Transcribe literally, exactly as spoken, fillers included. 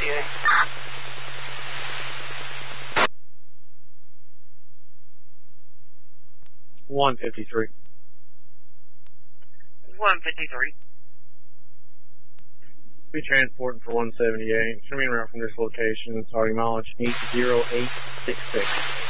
C A. one fifty-three. one fifty-three. Be transporting for one seventy-eight. Show me en route from this location. Starting mileage eight zero eight six six.